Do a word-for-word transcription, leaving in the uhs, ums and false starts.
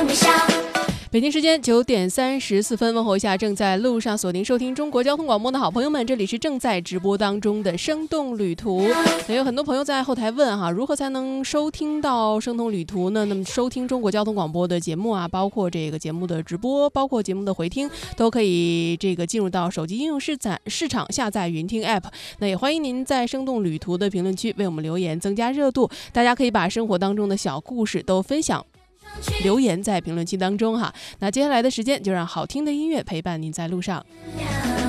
北京时间九点三十四分，问候一下正在路上锁定收听中国交通广播的好朋友们，这里是正在直播当中的生动旅途。那有很多朋友在后台问哈，如何才能收听到生动旅途呢？那么收听中国交通广播的节目啊，包括这个节目的直播，包括节目的回听，都可以这个进入到手机应用市载市场下载云听 app。那也欢迎您在生动旅途的评论区为我们留言，增加热度。大家可以把生活当中的小故事都分享。留言在评论区当中哈，那接下来的时间就让好听的音乐陪伴您在路上。